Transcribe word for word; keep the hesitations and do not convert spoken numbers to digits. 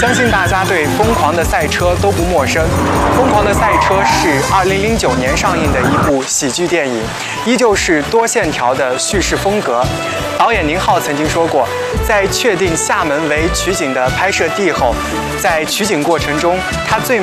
相信大家对《疯狂的赛车》都不陌生，《疯狂的赛车》是二零零九年上映的一部喜剧电影，依旧是多线条的叙事风格。导演宁浩曾经说过，在确定厦门为取景的拍摄地后，在取景过程中，他最